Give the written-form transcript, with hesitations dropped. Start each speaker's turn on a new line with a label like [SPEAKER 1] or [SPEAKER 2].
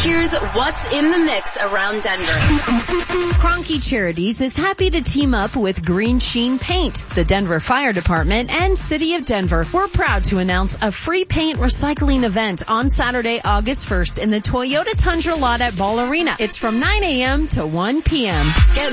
[SPEAKER 1] Here's what's in the mix around Denver.
[SPEAKER 2] Kroenke Charities is happy to team up with Green Sheen Paint, the Denver Fire Department, and City of Denver. We're proud to announce a free paint recycling event on Saturday, August 1st in the Toyota Tundra lot at Ball Arena. It's from 9 a.m. to 1 p.m.
[SPEAKER 1] Get